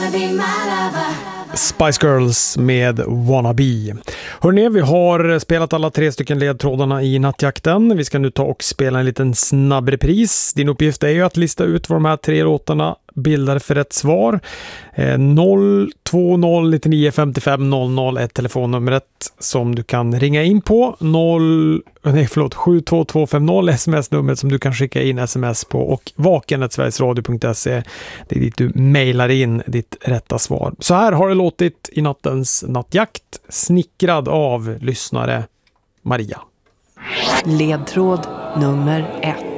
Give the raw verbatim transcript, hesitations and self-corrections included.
be my lover. Spice Girls med Wannabe. Hörrni, vi har spelat alla tre stycken ledtrådarna i nattjakten. Vi ska nu ta och spela en liten snabb repris. Din uppgift är ju att lista ut vad de här tre låtarna bildar för rätt svar. Eh, noll två noll nio nio fem fem noll noll är telefonnumret som du kan ringa in på. noll, nej, förlåt, sju två två fem noll sms-numret som du kan skicka in sms på, och vaken at sverigesradio punkt se, det är dit du mejlar in ditt rätta svar. Så här har det låtit i nattens nattjakt, snickrad av lyssnare Maria. Ledtråd nummer ett.